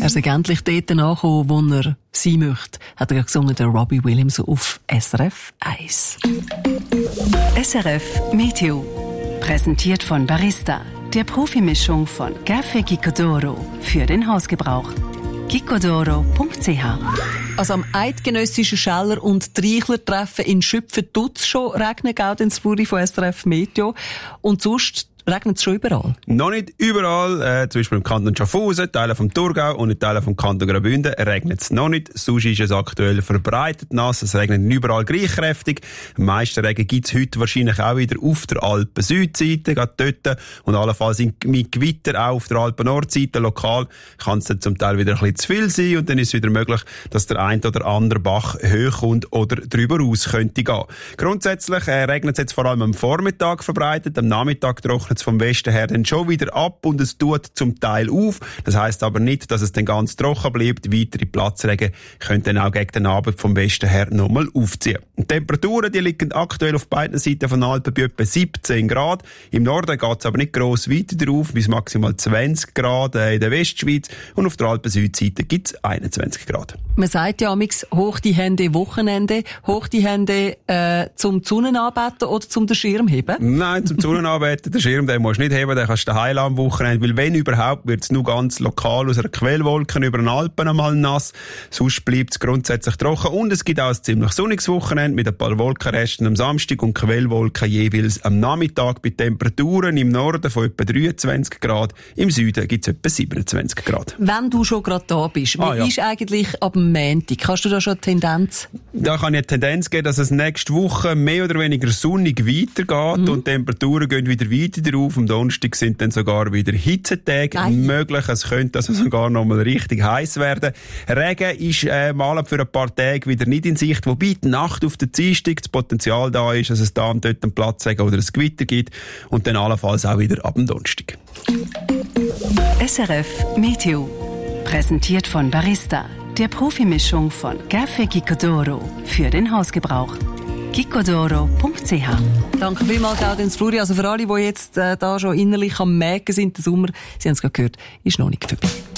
Er sei endlich dort angekommen, wo er sein möchte, hat er gesungen, der Robbie Williams auf SRF 1. SRF Meteo. Präsentiert von Barista, der Profimischung von Café Gicodoro für den Hausgebrauch. gicodoro.ch. Also am eidgenössischen Scheller- und Treichler-Treffen in Schüpfen tut's schon regnen, Gaudensburg von SRF Meteo. Und sonst regnet es schon überall? Noch nicht überall. Zum Beispiel im Kanton Schaffhausen, Teile vom Thurgau und in Teilen vom Kanton Graubünden regnet es noch nicht. Sonst ist es aktuell verbreitet nass. Es regnet nicht überall gleich kräftig. Am meisten Regen gibt es heute wahrscheinlich auch wieder auf der Alpen-Südseite, gerade dort. Und allenfalls mit Gewitter auch auf der Alpen-Nordseite. Lokal kann es dann zum Teil wieder ein bisschen zu viel sein. Und dann ist es wieder möglich, dass der ein oder andere Bach hochkommt oder drüber raus könnte gehen. Grundsätzlich regnet es jetzt vor allem am Vormittag verbreitet. Am Nachmittag trocknet vom Westen her dann schon wieder ab und es tut zum Teil auf. Das heisst aber nicht, dass es dann ganz trocken bleibt. Weitere Platzregen können dann auch gegen den Abend vom Westen her nochmal aufziehen. Die Temperaturen, die liegen aktuell auf beiden Seiten von Alpen bei etwa 17 Grad. Im Norden geht es aber nicht gross weiter drauf, bis maximal 20 Grad in der Westschweiz und auf der Alpen-Südseite gibt es 21 Grad. Man sagt ja amix, hoch die Hände Wochenende, hoch die Hände zum Sonnenanbeten oder zum den Schirm heben? Nein, zum Sonnenanbeten, den Schirm den musst du nicht heben, den kannst du daheim am Wochenende, weil wenn überhaupt, wird es nur ganz lokal aus einer Quellwolke über den Alpen einmal nass, sonst bleibt es grundsätzlich trocken und es gibt auch ein ziemlich sonniges Wochenende mit ein paar Wolkenresten am Samstag und Quellwolken jeweils am Nachmittag bei Temperaturen im Norden von etwa 23 Grad, im Süden gibt es etwa 27 Grad. Wenn du schon gerade da bist, wie ist eigentlich ab dem Montag? Kannst du da schon eine Tendenz? Da kann ich eine Tendenz geben, dass es nächste Woche mehr oder weniger sonnig weitergeht und die Temperaturen gehen wieder weiter drauf. Am Donnerstag sind dann sogar wieder Hitzetage möglich. Es könnte also sogar noch mal richtig heiß werden. Regen ist mal für ein paar Tage wieder nicht in Sicht, wobei die Nacht auf der Dienstag das Potenzial da ist, dass es da und dort einen Platzregen oder ein Gewitter gibt und dann allenfalls auch wieder ab dem Donnerstag. SRF Meteo. Präsentiert von Barista, der Profimischung von Café Gicodoro für den Hausgebrauch. gicodoro.ch. Danke vielmals, Gaudens Fluri. Also für alle, die jetzt da schon innerlich am Mägen sind, der Sommer, Sie haben es gerade gehört, ist noch nicht vorbei.